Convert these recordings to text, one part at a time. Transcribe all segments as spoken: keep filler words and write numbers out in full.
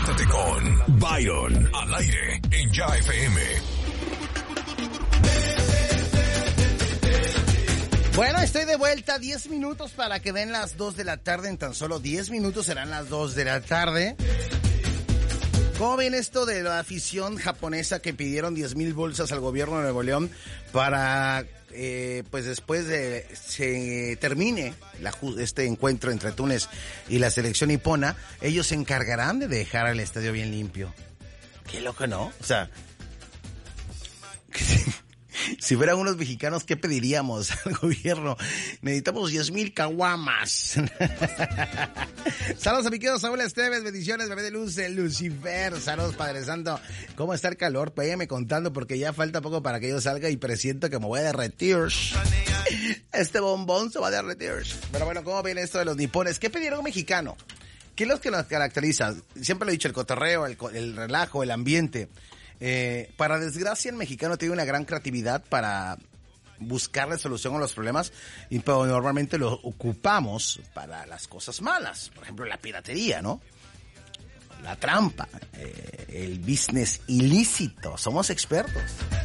Conéctate con Byron al aire en Ya F M. Bueno, estoy de vuelta, diez minutos para que den las dos de la tarde. En tan solo diez minutos serán las dos de la tarde. ¿Cómo ven esto de la afición japonesa que pidieron diez mil bolsas al gobierno de Nuevo León para, eh, pues después de se termine la, este encuentro entre Túnez y la selección nipona, ellos se encargarán de dejar el estadio bien limpio? Qué loco, ¿no? O sea, si fueran unos mexicanos, ¿qué pediríamos al gobierno? Necesitamos diez mil caguamas. Saludos a mi querido Saúl Esteves, bendiciones, bebé de luz, el Lucifer. Saludos, Padre Santo. ¿Cómo está el calor? Váyame contando porque ya falta poco para que yo salga y presiento que me voy a derretir. Este bombón se va a derretir. Pero bueno, ¿cómo viene esto de los nipones? ¿Qué pidieron un mexicano? ¿Qué es lo que nos caracteriza? Siempre lo he dicho, el cotorreo, el, el relajo, el ambiente. Eh, para desgracia, el mexicano tiene una gran creatividad para buscarle solución a los problemas y pero normalmente lo ocupamos para las cosas malas. Por ejemplo, la piratería, ¿no? La trampa, eh, el business ilícito. Somos expertos.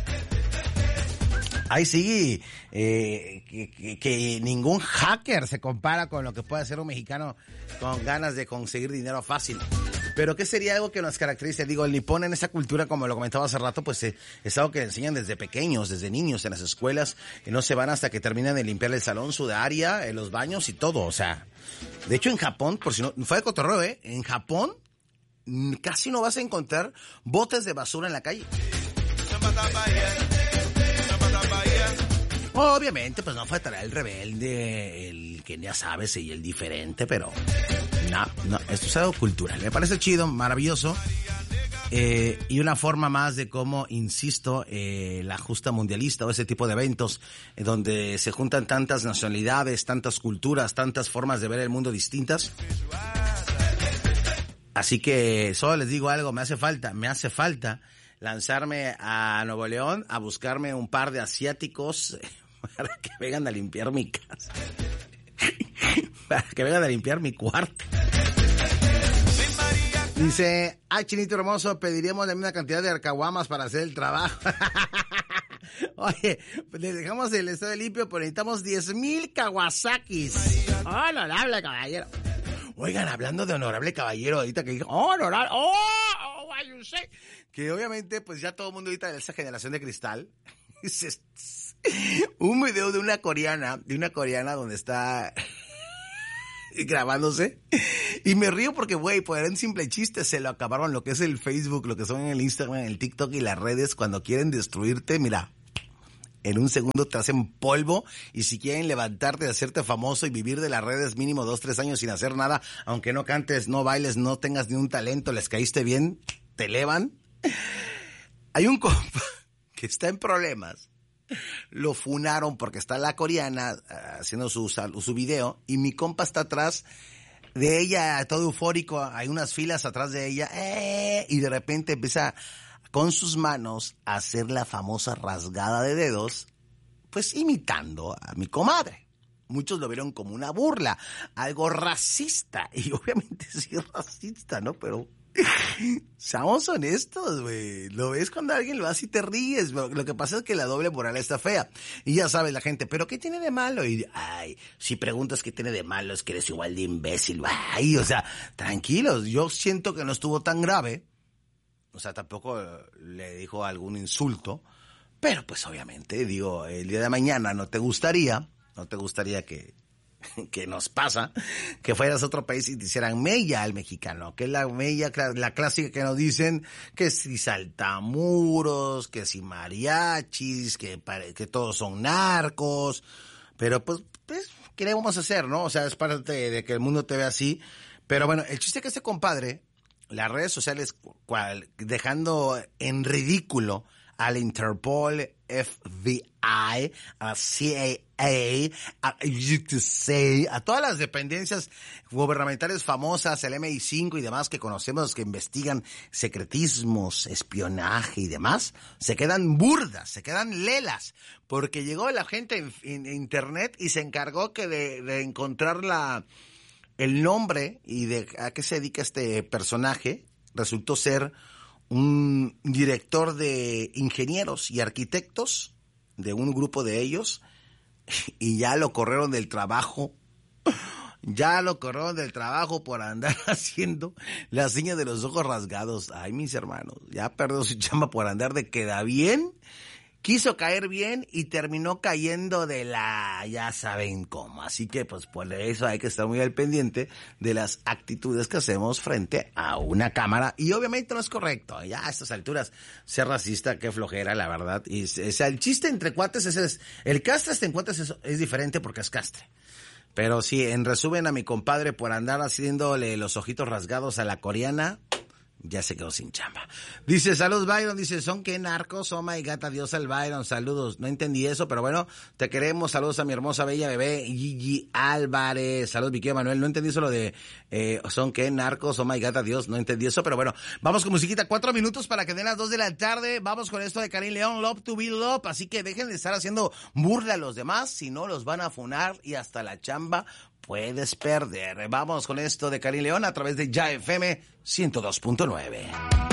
Ahí sí, eh, que, que, que ningún hacker se compara con lo que puede hacer un mexicano con ganas de conseguir dinero fácil. Pero ¿qué sería algo que nos caracteriza? Digo, el nipón en esa cultura, como lo comentaba hace rato, pues eh, es algo que enseñan desde pequeños, desde niños en las escuelas, y no se van hasta que terminan de limpiar el salón, su área, eh, los baños y todo, o sea. De hecho, en Japón, por si no, fue de cotorreo, ¿eh? En Japón casi no vas a encontrar botes de basura en la calle. Obviamente, pues no faltará el rebelde, el que ya sabes, y el diferente, pero no, no, esto es algo cultural. Me parece chido, maravilloso, eh, y una forma más de cómo, insisto, eh, la justa mundialista o ese tipo de eventos eh, donde se juntan tantas nacionalidades, tantas culturas, tantas formas de ver el mundo distintas. Así que solo les digo algo, me hace falta, me hace falta lanzarme a Nuevo León a buscarme un par de asiáticos para que vengan a limpiar mi casa. Para que vengan a limpiar mi cuarto. Dice, ay, Chinito hermoso, pediríamos la misma cantidad de arcaguamas para hacer el trabajo. Oye, pues les dejamos el estadio limpio, pero necesitamos diez mil Kawasaki's. Honorable caballero. Oigan, hablando de honorable caballero, ahorita que dijo, oh, honorable, oh, oh, why you say? Que obviamente, pues ya todo el mundo ahorita de esa generación de cristal, un video de una coreana, de una coreana donde está grabándose, y me río porque, güey, por un simple chiste se lo acabaron lo que es el Facebook, lo que son en el Instagram, el TikTok y las redes. Cuando quieren destruirte, mira, en un segundo te hacen polvo, y si quieren levantarte, hacerte famoso y vivir de las redes mínimo dos, tres años sin hacer nada, aunque no cantes, no bailes, no tengas ni un talento, les caíste bien, te elevan. Hay un compa que está en problemas. Lo funaron porque está la coreana uh, haciendo su, su video, y mi compa está atrás de ella, todo eufórico, hay unas filas atrás de ella, eh, y de repente empieza con sus manos a hacer la famosa rasgada de dedos, pues imitando a mi comadre. Muchos lo vieron como una burla, algo racista, y obviamente sí es racista, ¿no? Pero seamos honestos, güey. Lo ves cuando alguien lo hace y te ríes. Lo que pasa es que la doble moral está fea. Y ya sabes la gente, ¿pero qué tiene de malo? Y, ay, si preguntas qué tiene de malo es que eres igual de imbécil. Ay, o sea, tranquilos. Yo siento que no estuvo tan grave. O sea, tampoco le dijo algún insulto. Pero pues obviamente, digo, el día de mañana no te gustaría, no te gustaría que... que nos pasa, que fueras a otro país y te hicieran mella al mexicano, que es la mella, la clásica que nos dicen que si saltamuros, que si mariachis, que, que todos son narcos, pero pues, pues, ¿qué le vamos a hacer, no? O sea, es parte de, de que el mundo te ve así, pero bueno, el chiste es que este compadre, las redes sociales, cual, dejando en ridículo al Interpol, F B I, a C I A, a U T C, a todas las dependencias gubernamentales famosas, el M I cinco y demás que conocemos, que investigan secretismos, espionaje y demás, se quedan burdas, se quedan lelas, porque llegó la gente en, en, en internet y se encargó que de, de encontrar la, el nombre y de a qué se dedica este personaje, resultó ser un director de ingenieros y arquitectos de un grupo de ellos y ya lo corrieron del trabajo. Ya lo corrieron del trabajo por andar haciendo la seña de los ojos rasgados. Ay, mis hermanos, ya perdió su chamba por andar de queda bien. Quiso caer bien y terminó cayendo de la, ya saben cómo. Así que pues por eso hay que estar muy al pendiente de las actitudes que hacemos frente a una cámara. Y obviamente no es correcto, ya a estas alturas ser racista, qué flojera, la verdad. Y, o sea, el chiste entre cuates es, es el castre entre cuates es, es diferente porque es castre. Pero sí, en resumen a mi compadre por andar haciéndole los ojitos rasgados a la coreana, ya se quedó sin chamba. Dice, saludos Byron, dice, ¿son qué narcos? Oh my God, adiós al Byron, saludos. No entendí eso, pero bueno, te queremos. Saludos a mi hermosa bella bebé Gigi Álvarez. Saludos Vicky Manuel, no entendí eso lo de, eh, ¿son qué narcos? Oh my God, adiós, no entendí eso, pero bueno, vamos con musiquita, cuatro minutos para que den las dos de la tarde. Vamos con esto de Karim León, Love to be Love, así que dejen de estar haciendo burla a los demás, si no los van a funar y hasta la chamba puedes perder. Vamos con esto de Karim León a través de Ya F M ciento dos punto nueve.